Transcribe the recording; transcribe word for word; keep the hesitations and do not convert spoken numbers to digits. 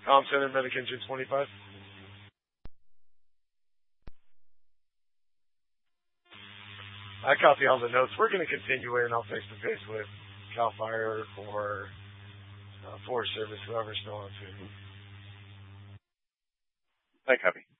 Com Center, Medic Engine twenty-five. I copy all the notes. We're going to continue in on face-to-face with CAL FIRE or uh, Forest Service, whoever's still on scene. I copy.